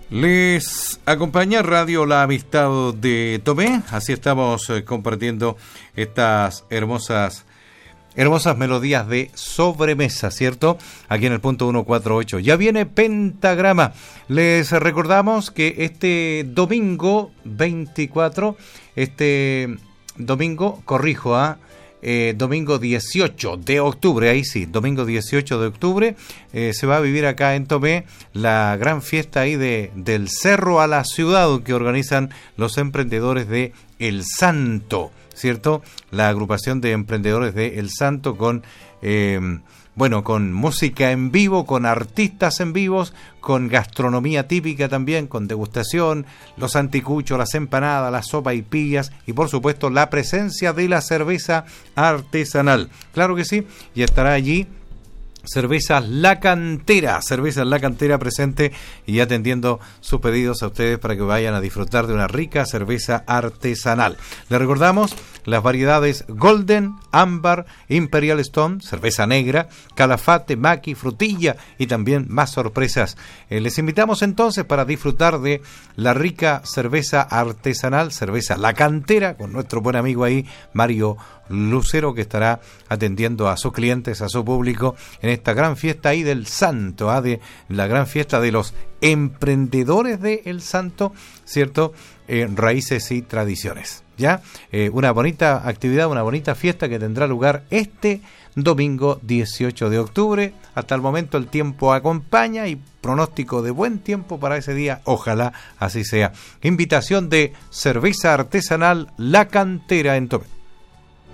Les acompaña Radio La Amistad de Tomé. Así estamos compartiendo estas hermosas melodías de sobremesa, ¿cierto? Aquí en el punto 148. Ya viene Pentagrama. Les recordamos que este domingo 24, domingo 18 de octubre, ahí sí, domingo 18 de octubre, se va a vivir acá en Tomé la gran fiesta ahí del Cerro a la Ciudad que organizan los emprendedores de El Santo, ¿cierto? La agrupación de emprendedores de El Santo con música en vivo, con artistas en vivos, con gastronomía típica también, con degustación, los anticuchos, las empanadas, las sopaipillas y por supuesto la presencia de la cerveza artesanal. Claro que sí, y estará allí Cervezas La Cantera presente y atendiendo sus pedidos a ustedes para que vayan a disfrutar de una rica cerveza artesanal. Les recordamos las variedades Golden, Ámbar, Imperial Stone, cerveza negra, Calafate, Maqui, Frutilla y también más sorpresas. Les invitamos entonces para disfrutar de la rica cerveza artesanal, cerveza La Cantera, con nuestro buen amigo ahí, Mario Lucero, que estará atendiendo a sus clientes, a su público en esta gran fiesta ahí del Santo, de la gran fiesta de los emprendedores de El Santo, ¿cierto? Raíces y tradiciones, ¿ya? Una bonita actividad, una bonita fiesta que tendrá lugar este domingo 18 de octubre. Hasta el momento el tiempo acompaña y pronóstico de buen tiempo para ese día, ojalá así sea. Invitación de cerveza artesanal La Cantera en Tomé.